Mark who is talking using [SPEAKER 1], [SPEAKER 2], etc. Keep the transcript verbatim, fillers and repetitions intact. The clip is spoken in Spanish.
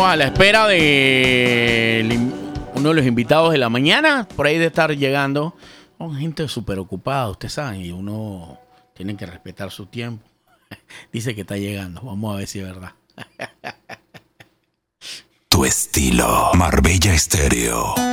[SPEAKER 1] estamos a la espera de uno de los invitados de la mañana, por ahí de estar llegando. Son gente súper ocupada, ustedes saben, y uno tiene que respetar su tiempo. Dice que está llegando, vamos a ver si es verdad.
[SPEAKER 2] Tu estilo, Marbella Estéreo.